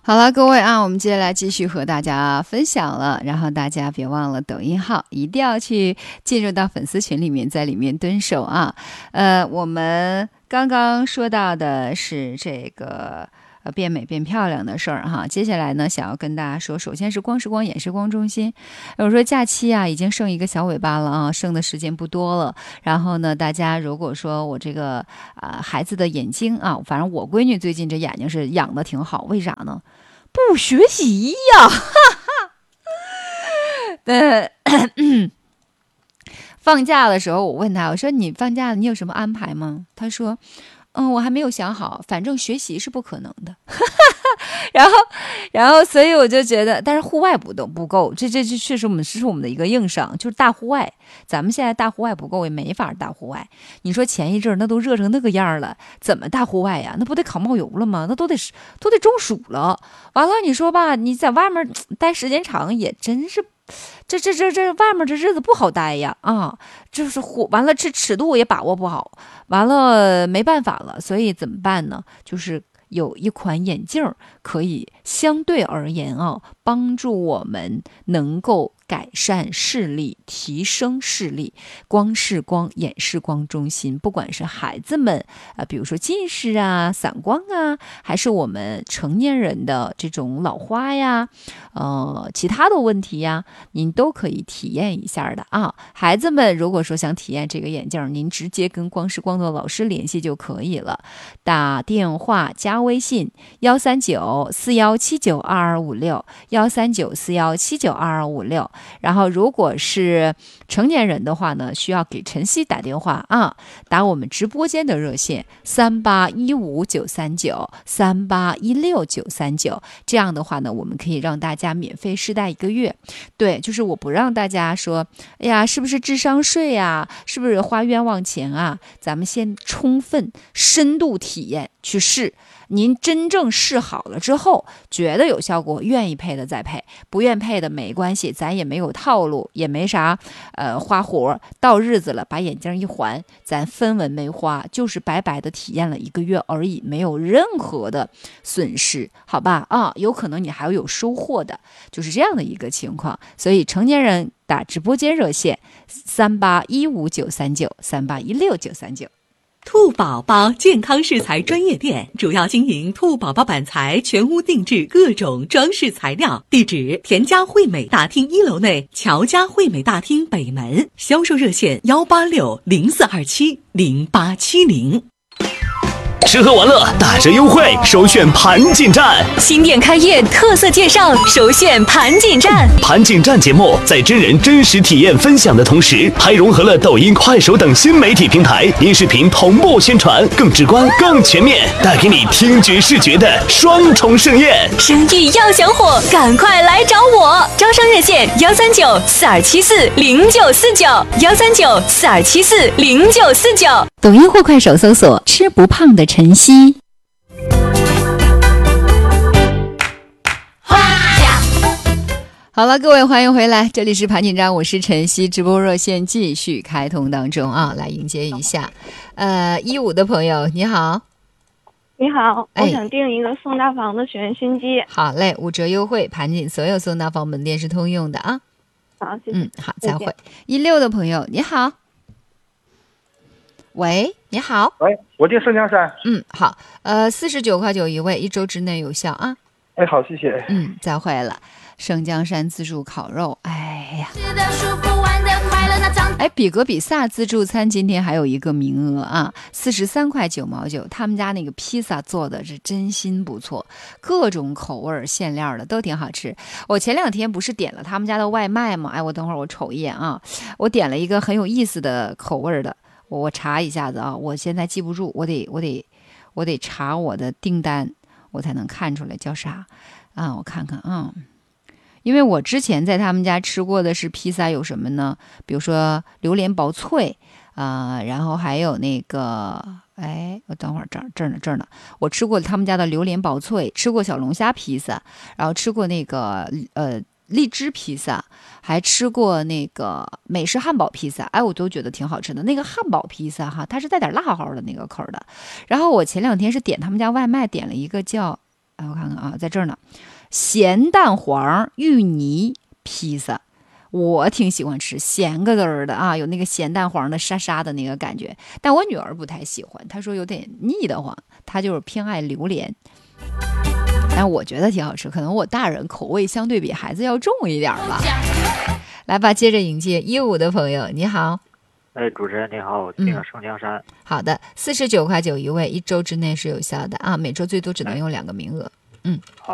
好了，各位啊，我们接下来继续和大家分享了，然后大家别忘了抖音号一定要去进入到粉丝群里面，在里面蹲守啊。我们刚刚说到的是这个变美变漂亮的事儿哈，接下来呢想要跟大家说，首先是光视光眼视光中心，我说假期啊已经剩一个小尾巴了啊，剩的时间不多了。然后呢，大家如果说我这个孩子的眼睛啊，反正我闺女最近这眼睛是养的挺好，为啥呢？不学习呀，放假的时候我问他，我说你放假了，你有什么安排吗？他说我还没有想好，反正学习是不可能的。然后所以我就觉得，但是户外不够，这确实是我们的一个硬伤，就是大户外，咱们现在大户外不够，也没法大户外。你说前一阵那都热成那个样了，怎么大户外呀？那不得烤冒油了吗？那都得中暑了。完了，你说吧，你在外面待时间长也真是。这外面这日子不好待呀啊！就是完了，这尺度也把握不好，完了没办法了，所以怎么办呢？就是有一款眼镜可以相对而言啊，帮助我们能够改善视力，提升视力。光视光眼视光中心，不管是孩子们比如说近视啊、散光啊，还是我们成年人的这种老花呀，其他的问题呀，您都可以体验一下的啊。孩子们如果说想体验这个眼镜，您直接跟光视光的老师联系就可以了，打电话加微信139-417-2256，139-417-2256。然后如果是成年人的话呢，需要给晨曦打电话啊，打我们直播间的热线3815-939，3816-939。这样的话呢，我们可以让大家免费试戴1个月。对，就是我不让大家说，哎呀，是不是智商税啊？是不是花冤枉钱啊？咱们先充分深度体验去试。您真正试好了之后，觉得有效果，愿意配的再配，不愿配的没关系，咱也没有套路，也没啥花活，到日子了把眼镜一还，咱分文没花，就是白白的体验了1个月而已，没有任何的损失，好吧啊，有可能你还会有收获的，就是这样的一个情况。所以成年人打直播间热线3815-939，3816-939。 兔宝宝健康饰材专业店，主要经营兔宝宝板材，全屋定制各种装饰材料。地址：田家惠美大厅1楼内，乔家惠美大厅北门。销售热线186-0427-0870。 吃喝玩乐打折优惠，首选盘锦站。 新店开业特色介绍，首选盘锦站。 盘锦站节目在真人真实体验分享的同时，还融合了抖音、快手等新媒体平台，音视频同步宣传，更直观、更全面，带给你听觉视觉的双重盛宴。 生意要想火，赶快来找我！招商热线139-4274-0949，139-4274-0949。 抖音或快手搜索吃不胖的晨曦。好了，各位欢迎回来，这里是盘锦站，我是晨曦，直播热线继续开通当中啊，来迎接一下15的朋友，你好。 你好，我想订一个送大房的全新机。 好嘞，5折优惠，盘锦所有送大房门店是通用的啊。 好，谢谢。 好，再会。16的朋友，你好。喂，你好。 喂，我订盛江山。 好，49块9一位，1周之内有效啊。 哎，好，谢谢。 再会了。盛江山自助烤肉，哎呀，比格比萨自助餐今天还有一个名额啊，43块9毛9。他们家那个披萨做的是真心不错，各种口味馅料的都挺好吃。我前2天不是点了他们家的外卖吗？哎，我等会儿我瞅一眼啊，我点了一个很有意思的口味的，我查一下子啊，我现在记不住，我得查我的订单，我才能看出来叫啥啊？我看看啊。因为我之前在他们家吃过的是披萨，有什么呢？比如说榴莲薄脆然后还有那个，我等会儿这儿呢，我吃过他们家的榴莲薄脆，吃过小龙虾披萨，然后吃过那个荔枝披萨，还吃过那个美式汉堡披萨，我都觉得挺好吃的。那个汉堡披萨哈，它是带点辣号的那个口的。然后我前2天是点他们家外卖，点了一个叫我看看啊，在这儿呢，咸蛋黄芋泥披萨。我挺喜欢吃咸个子儿的啊，有那个咸蛋黄的沙沙的那个感觉，但我女儿不太喜欢，她说有点腻得慌，她就是偏爱榴莲。但我觉得挺好吃，可能我大人口味相对比孩子要重一点吧。来吧，接着迎接15的朋友，你好。 主持人你好，我定了圣江山。 好的，49.9块一位，1周之内是有效的啊，每周最多只能用2个名额。 好。